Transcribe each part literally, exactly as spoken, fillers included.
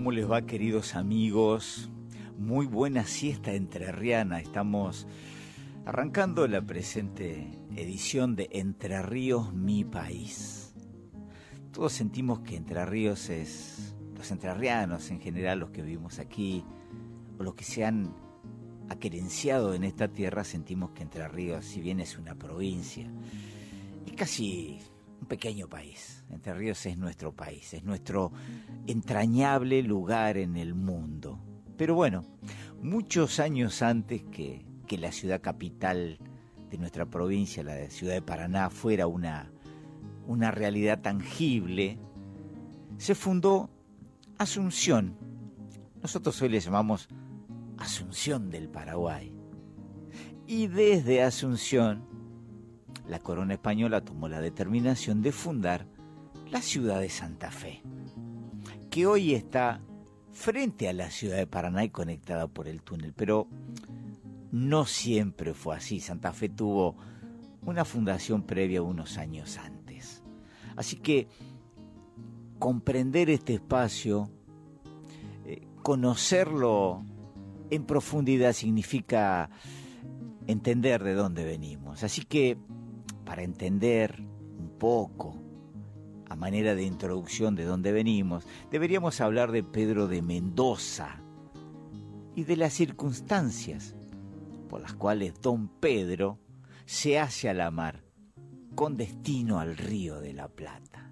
¿Cómo les va, queridos amigos? Muy buena siesta entrerriana. Estamos arrancando la presente edición de Entre Ríos, mi país. Todos sentimos que Entre Ríos es... Los entrerrianos en general, los que vivimos aquí, o los que se han aquerenciado en esta tierra, sentimos que Entre Ríos, si bien es una provincia, es casi un pequeño país. Entre Ríos es nuestro país, es nuestro entrañable lugar en el mundo. Pero bueno, muchos años antes que, que la ciudad capital de nuestra provincia, la ciudad de Paraná, fuera una, una realidad tangible, se fundó Asunción. Nosotros hoy le llamamos Asunción del Paraguay. Y desde Asunción, la corona española tomó la determinación de fundar la ciudad de Santa Fe, que hoy está frente a la ciudad de Paraná y conectada por el túnel. Pero no siempre fue así. Santa Fe tuvo una fundación previa unos años antes. Así que comprender este espacio, eh, conocerlo en profundidad, significa entender de dónde venimos. Así que para entender un poco, a manera de introducción de dónde venimos, deberíamos hablar de Pedro de Mendoza y de las circunstancias por las cuales don Pedro se hace a la mar con destino al Río de la Plata.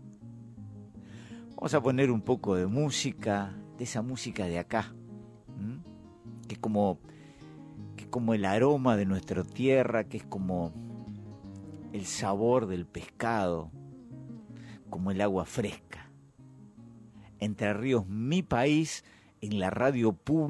Vamos a poner un poco de música, de esa música de acá, ¿m? que es como, que es como el aroma de nuestra tierra, que es como el sabor del pescado, como el agua fresca. Entre Ríos, mi país, en la radio pública.